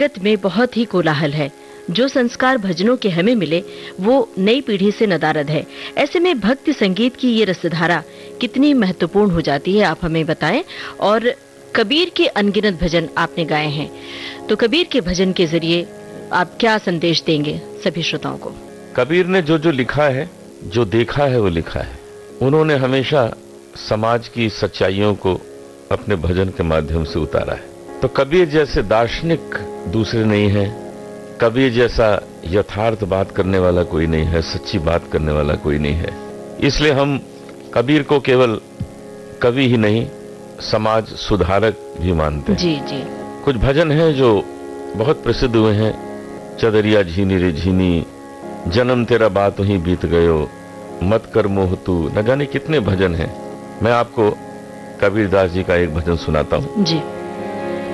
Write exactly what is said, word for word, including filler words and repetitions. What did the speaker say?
जगत में बहुत ही कोलाहल है। जो संस्कार भजनों के हमें मिले वो नई पीढ़ी से नदारद है। ऐसे में भक्ति संगीत की ये रसधारा कितनी महत्वपूर्ण हो जाती है, आप हमें बताएं। और कबीर के अनगिनत भजन आपने गाए हैं, तो कबीर के भजन के जरिए आप क्या संदेश देंगे सभी श्रोताओं को? कबीर ने जो जो लिखा है, जो देखा है वो लिखा है। उन्होंने हमेशा समाज की सच्चाइयों को अपने भजन के माध्यम से उतारा है। तो कबीर जैसे दार्शनिक दूसरे नहीं है, कबीर जैसा यथार्थ बात करने वाला कोई नहीं है, सच्ची बात करने वाला कोई नहीं है। इसलिए हम कबीर को केवल कवि ही नहीं, समाज सुधारक भी मानते हैं। जी जी। कुछ भजन हैं जो बहुत प्रसिद्ध हुए हैं। चदरिया झीनी रे झीनी, जन्म तेरा बात ही बीत गयो, मत कर मोह तू, न जाने कितने भजन हैं। मैं आपको कबीरदास जी का एक भजन सुनाता हूँ। जी।